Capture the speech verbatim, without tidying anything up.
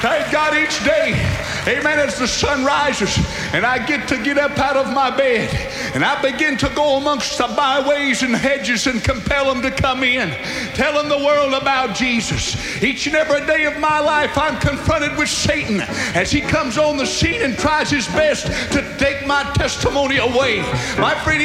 Thank God each day, amen, as the sun rises and I get to get up out of my bed and I begin to go amongst the byways and hedges and compel them to come in, telling the world about Jesus. Each and every day of my life I'm confronted with Satan as he comes on the scene and tries his best to take my testimony away. My friend,